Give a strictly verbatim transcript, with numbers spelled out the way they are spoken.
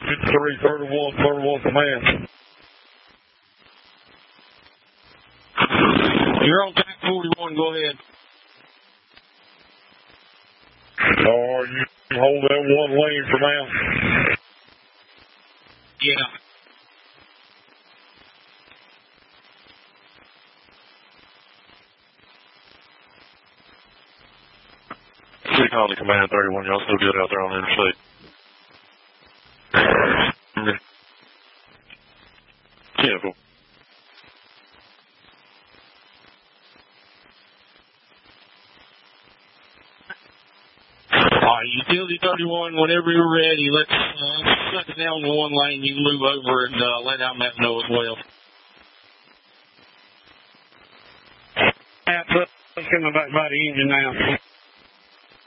three thirty-one, thirty-one command. You're on track forty-one, go ahead. Or you can hold that one lane for now. Yeah. We call the command thirty-one. Y'all still good out there on the interstate? Yeah, cool. All right, utility thirty-one, whenever you're ready, let's uh, shut it down to one lane. You can move over and uh, let our map know as well. That's coming back by the engine now.